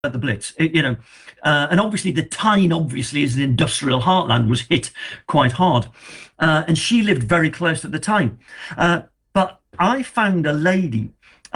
at the Blitz, and obviously the Tyne, obviously, as an industrial heartland, was hit quite hard. And she lived very close at the time. But I found a lady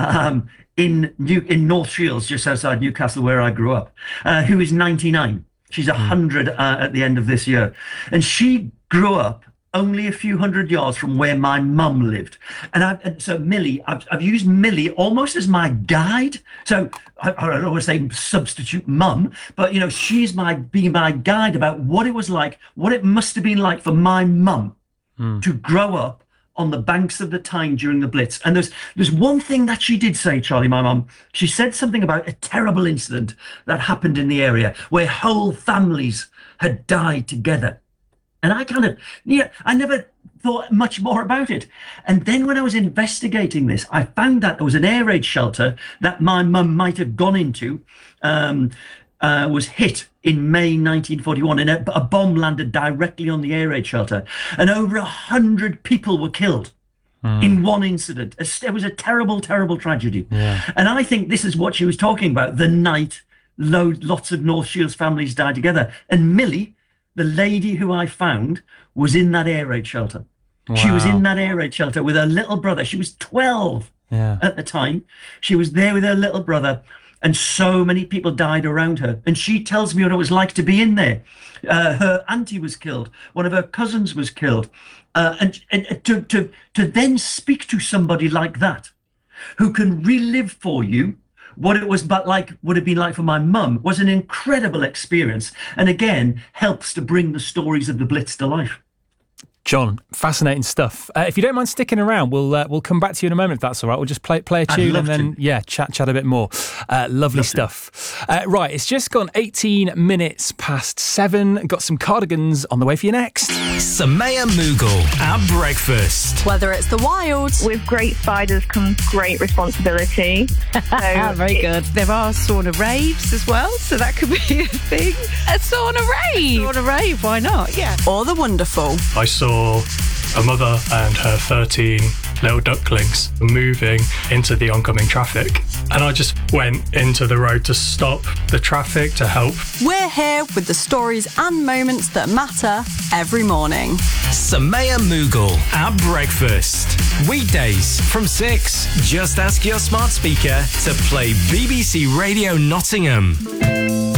in North Shields, just outside Newcastle, where I grew up, who is 99. She's 100 at the end of this year. And she grew up only a few hundred yards from where my mum lived. And so Millie, I've used Millie almost as my guide. So I don't want to say substitute mum, but, she's being my guide about what it was like, what it must have been like for my mum to grow up on the banks of the Tyne during the Blitz. And there's one thing that she did say, Charlie, my mum. She said something about a terrible incident that happened in the area where whole families had died together. And I never thought much more about it. And then when I was investigating this, I found that there was an air raid shelter that my mum might have gone into, was hit in May 1941, and a bomb landed directly on the air raid shelter. And over 100 people were killed in one incident. It was a terrible, terrible tragedy. Yeah. And I think this is what she was talking about. The night lots of North Shields families died together. And Millie, the lady who I found, was in that air raid shelter. Wow. She was in that air raid shelter with her little brother. She was 12 at the time. She was there with her little brother, and so many people died around her. And she tells me what it was like to be in there. Her auntie was killed. One of her cousins was killed. And to then speak to somebody like that, who can relive for you what it was would have been like for my mum, was an incredible experience, and again helps to bring the stories of the Blitz to life. John, fascinating stuff. If you don't mind sticking around, we'll come back to you in a moment, if that's all right. We'll just play a tune and then chat a bit more. Lovely stuff. Right, it's just gone 18 minutes past 7. Got some Cardigans on the way for you next. Samaya Mughal at breakfast. Whether it's the wild, with great spiders comes great responsibility. So very good. There are sauna raves as well, so that could be a thing. A sauna rave. Sauna rave, why not? Yeah. Or the wonderful. I saw a mother and her 13 little ducklings moving into the oncoming traffic. And I just went into the road to stop the traffic to help. We're here with the stories and moments that matter every morning. Samaya Mughal at breakfast. Weekdays from 6. Just ask your smart speaker to play BBC Radio Nottingham.